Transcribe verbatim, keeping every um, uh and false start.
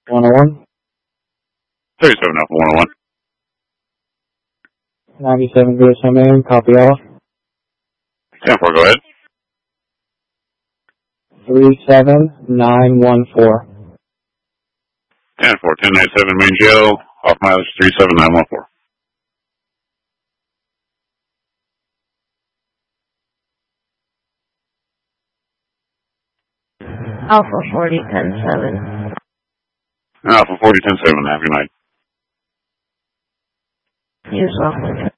one oh one. thirty-seven Alpha one oh one. ninety-seven Good Sam, copy all. ten four, go ahead. three seven nine one four. ten four, ten ninety-seven main jail, off mileage three seven nine one four. Alpha forty ten seven. Alpha forty ten seven, have a good night. You as well.